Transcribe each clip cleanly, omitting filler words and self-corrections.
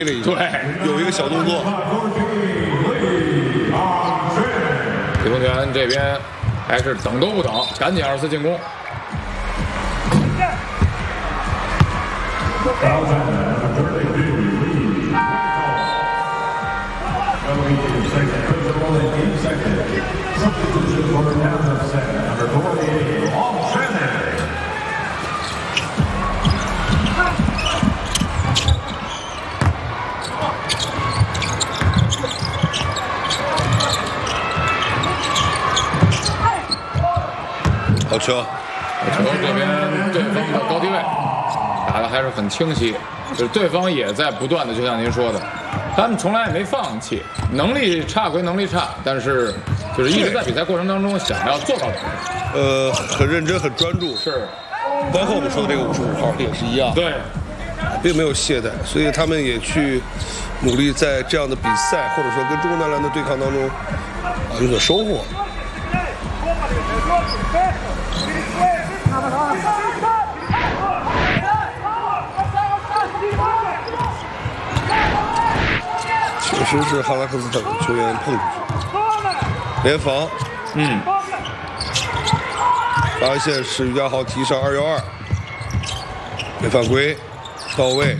对，有一个小动作。 李丰泉这边还是等都不等，赶紧2次进攻。 好球！ 球这边对方的高低位打得还是很清晰，就是对方也在不断的，就像您说的，他们从来也没放弃，能力差归能力差，但是就是一直在比赛过程当中想要做到的。 很认真，很专注。 是， 包括我们说的这个55号也是一样， 对， 并没有懈怠，所以他们也去努力在这样的比赛或者说跟中国男篮的对抗当中有所收获。确实是哈拉克斯等球员碰出去，联防，发现是于家豪提上212，没犯规，到位。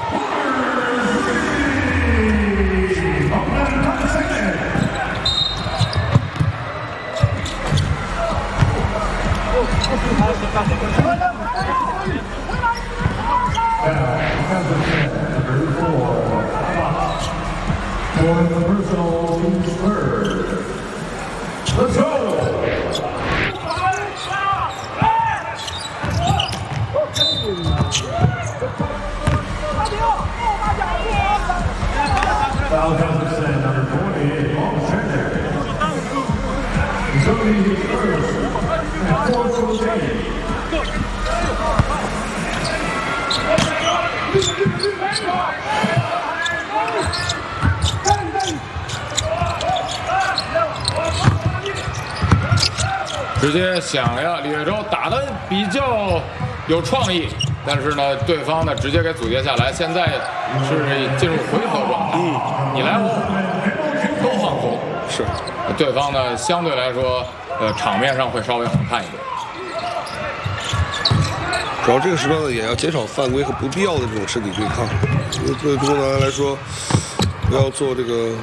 Let's go! 直接想要李月洲打得比较有创意，但是呢，对方呢直接给阻截下来。现在是进入回合状态，你来我往，都放空。 是， 对方呢相对来说，场面上会稍微好看一点。 主要这个时段呢，也要减少犯规和不必要的这种身体对抗。对中国男篮来说，不要做这个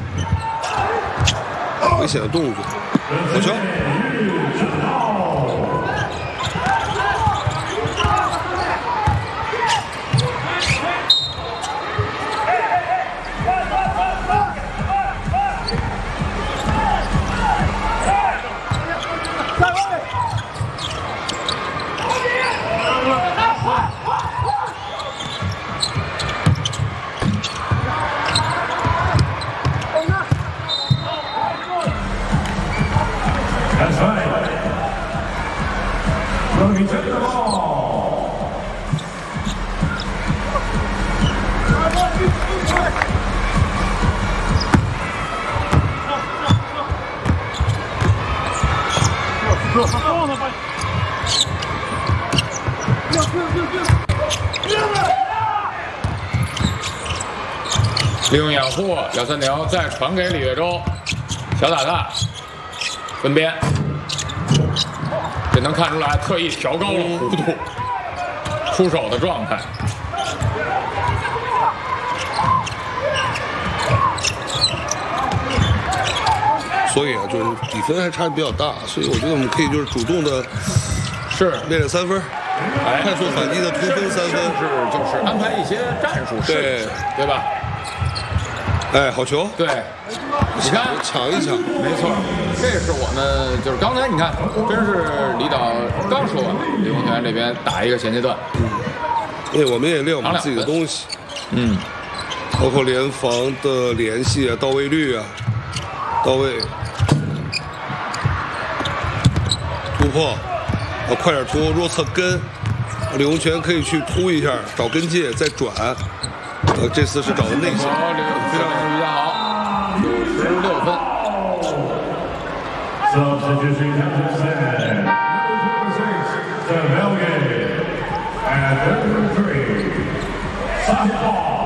危险的动作。好球！ 利用掩护，230再传给李月洲，小打大分边，这能看出来特意调高了弧度，出手的状态。 所以啊，就是比分还差距比较大，所以我觉得我们可以就是主动的， 是练练3分，快速反击的突分3分， 就是安排一些战术设计，对吧？ 哎，好球！ 对，你看抢一抢， 没错，这是我们就是刚才你看，真是李导刚说完，李丰泉这边打一个衔接段， 因为我们也练我们自己的东西，包括联防的联系啊、到位率啊、到位、突破，快点突，弱侧跟，李丰泉可以去突一下，找跟界再转。这次是找的内线， 非常比较好，96分。 Substitution number 7, to Belgate, and number 3, Softball.